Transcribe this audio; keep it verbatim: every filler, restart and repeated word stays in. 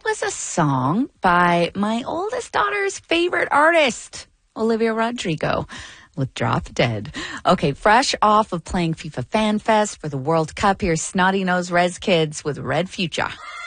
was a song by my oldest daughter's favorite artist, Olivia Rodrigo, with Drop Dead. Okay, fresh off of playing FIFA Fan Fest for the World Cup, here's Snotty Nose Rez Kids with Red Future.